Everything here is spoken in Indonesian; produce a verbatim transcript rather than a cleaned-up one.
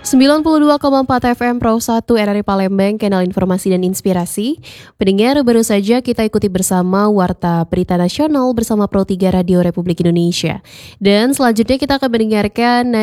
sembilan puluh dua koma empat F M Pro satu R R I Palembang, kanal informasi dan inspirasi. Pendengar, baru saja kita ikuti bersama Warta Berita Nasional bersama Pro tiga Radio Republik Indonesia. Dan selanjutnya kita akan mendengarkan